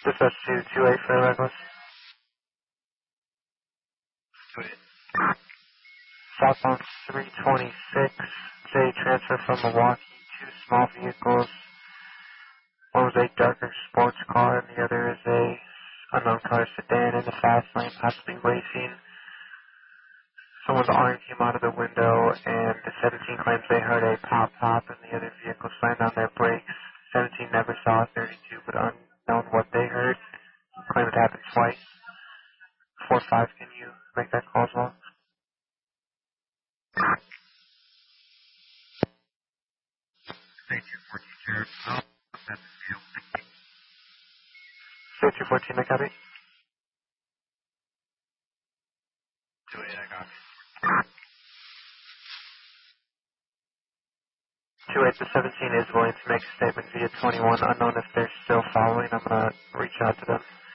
Dispatch 228 for Reckless. Southbound 326, J transfer from Milwaukee, two small vehicles. One was a darker sports car and the other is a unknown color sedan in the fast lane, possibly racing. Someone's arm came out of the window and the 17 claims they heard a pop and the other vehicle slammed on their brakes. 17 never saw 32 but unknown what they heard. Claim it happened twice. 4-5, can you make that call as well? Thank you for your care. Say 214, make copy. 28, I got it. 28 to 17 is willing to make a statement via 21. Unknown if they're still following. I'm going to reach out to them.